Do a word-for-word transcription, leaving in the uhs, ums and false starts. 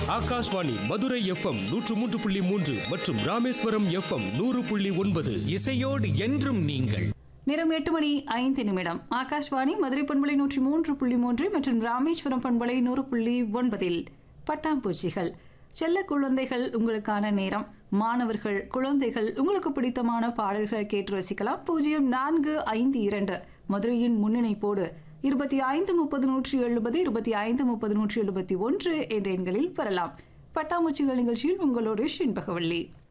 Akashvani Madurai FM நூற்று மூன்று புள்ளி மூன்று மற்றும் ராமேஸ்வரம் எஃப்எம் நூறு புள்ளி ஒன்பது. இசையோடு என்றும் நீங்கள். நேரம் எட்டு மணி ஐந்து நிமிடம். ஆகாஷ்வாணி மதுரை பண்பலை நூற்றி மூன்று புள்ளி மூன்று மற்றும் ராமேஸ்வரம் பண்பலை நூறு புள்ளி ஒன்பதில் பட்டாம்பூச்சிகள். செல்ல குழந்தைகள் உங்களுக்கான நேரம். மாணவர்கள், குழந்தைகள் உங்களுக்கு பிடித்தமான பாடல்களை கேட்டு ரசிக்கலாம். பூஜ்ஜியம் நான்கு ஐந்து இரண்டு மதுரையின் முன்னிணைப்போடு இருபத்தி ஐந்து முப்பது நூற்றி எழுபது இருபத்தி ஐந்து முப்பது நூற்றி எழுபத்தி ஒன்று என்ற எண்களில் பெறலாம். பட்டாம்பூச்சிகள் நிகழ்ச்சியில் உங்களோடு ஷின்பகவல்லி.